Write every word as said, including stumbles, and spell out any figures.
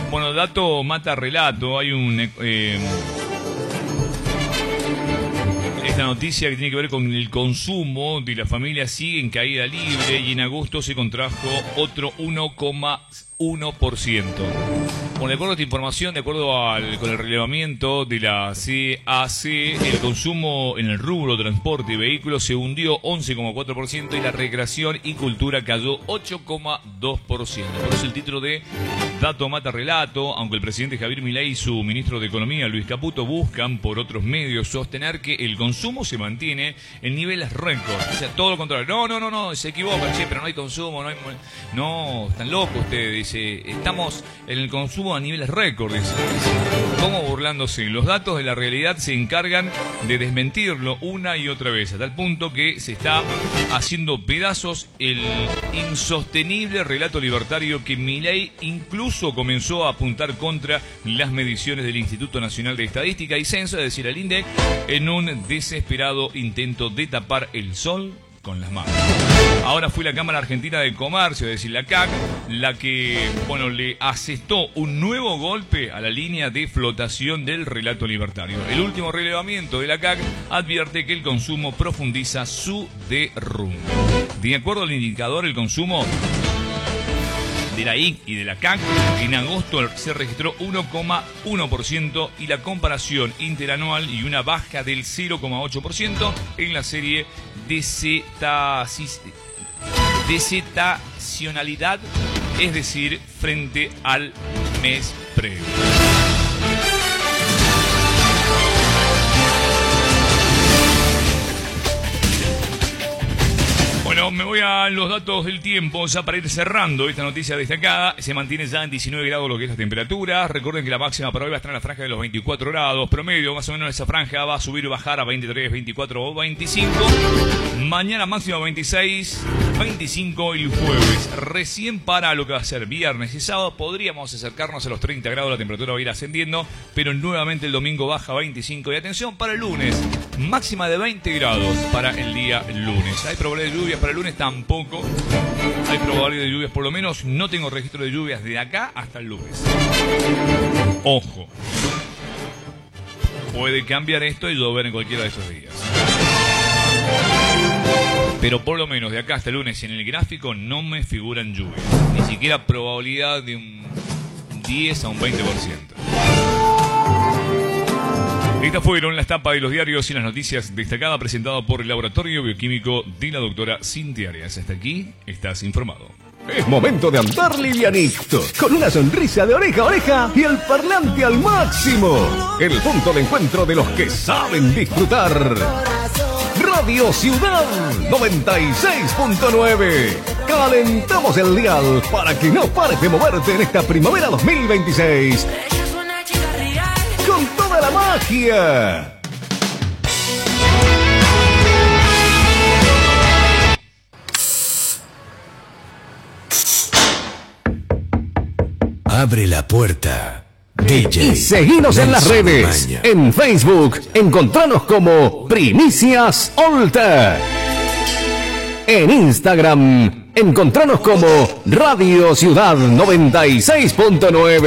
Bueno, dato mata relato. Hay un... Eh, esta noticia que tiene que ver con el consumo de la familia sigue en caída libre y en agosto se contrajo otro uno coma uno por ciento. Bueno, de acuerdo a esta información, de acuerdo al, con el relevamiento de la C A C, el consumo en el rubro transporte y vehículos se hundió once coma cuatro por ciento y la recreación y cultura cayó ocho coma dos por ciento. Por eso el título de Dato Mata Relato, aunque el presidente Javier Milei y su ministro de Economía, Luis Caputo, buscan por otros medios sostener que el consumo se mantiene en niveles récord. O sea, todo lo contrario. No, no, no, no, se equivocan, che, pero no hay consumo, no hay... No, están locos ustedes, dice. Estamos en el consumo a niveles récord, dice. ¿Cómo burlándose? Los datos de la realidad se encargan de desmentirlo una y otra vez, a tal punto que se está haciendo pedazos el insostenible relato libertario que Milei incluso comenzó a apuntar contra las mediciones del Instituto Nacional de Estadística y Censo, es decir, el INDEC, en un desesperado intento de tapar el sol con las manos. Ahora fue la Cámara Argentina de Comercio, es decir, la C A C, la que, bueno, le asestó un nuevo golpe a la línea de flotación del relato libertario. El último relevamiento de la C A C advierte que el consumo profundiza su derrumbe. De acuerdo al indicador, el consumo de la I C y de la C A C, en agosto se registró uno coma uno por ciento y la comparación interanual y una baja del cero coma ocho por ciento en la serie desestacionalidad, es decir, frente al mes previo. Bueno, me voy a los datos del tiempo, ya para ir cerrando esta noticia destacada. Se mantiene ya en diecinueve grados lo que es la temperatura. Recuerden que la máxima para hoy va a estar en la franja de los veinticuatro grados. Promedio, más o menos esa franja va a subir y bajar a veintitrés, veinticuatro o veinticinco. Mañana máxima veintiséis, veinticinco el jueves. Recién para lo que va a ser viernes y sábado podríamos acercarnos a los treinta grados. La temperatura va a ir ascendiendo, pero nuevamente el domingo baja a veinticinco. Y atención para el lunes, máxima de veinte grados para el día lunes. ¿Hay probabilidad de lluvias para el lunes? Tampoco hay probabilidad de lluvias, por lo menos no tengo registro de lluvias de acá hasta el lunes. Ojo, puede cambiar esto y llover en cualquiera de esos días, pero por lo menos de acá hasta el lunes en el gráfico no me figuran lluvias, ni siquiera probabilidad de un diez a un veinte por ciento. Estas fueron las tapas de los diarios y las noticias destacadas presentadas por el Laboratorio Bioquímico de la doctora Cintia Arias. Hasta aquí estás informado. Es momento de andar livianito, con una sonrisa de oreja a oreja y el parlante al máximo. El punto de encuentro de los que saben disfrutar. Radio Ciudad noventa y seis punto nueve. Calentamos el dial para que no pares de moverte en esta primavera dos mil veintiséis. Con toda la magia. Abre la puerta, D J. Y seguinos en las redes. Maña. En Facebook, encontranos como Primicias Olta. En Instagram, encontranos como Radio Ciudad noventa y seis punto nueve.